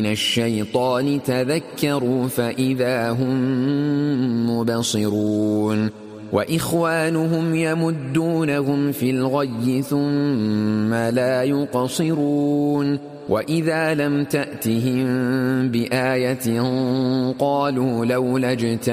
الشيطان تذكروا فإذا هم مبصرون وإخوانهم يمدونهم في الغي ثم لا يقصرون وإذا لم تأتهم بآية قالوا لولا